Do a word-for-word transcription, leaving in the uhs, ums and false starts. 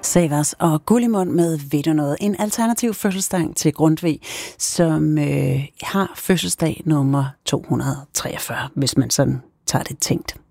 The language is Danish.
Savers og Gullimund med Ved du noget? En alternativ fødselsdag til Grundtvig, som øh, har fødselsdag nummer to hundrede treogfyrre, hvis man sådan tager det tænkt.